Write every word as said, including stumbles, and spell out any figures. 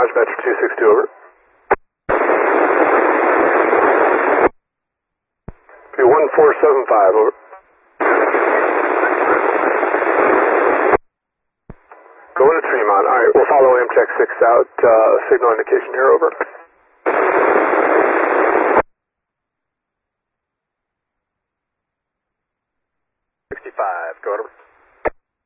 Roger, Metro two six two, over. Okay, one four seven five, over. Going to Tremont. All right, we'll follow Amtrak six out, uh, signal indication here, over.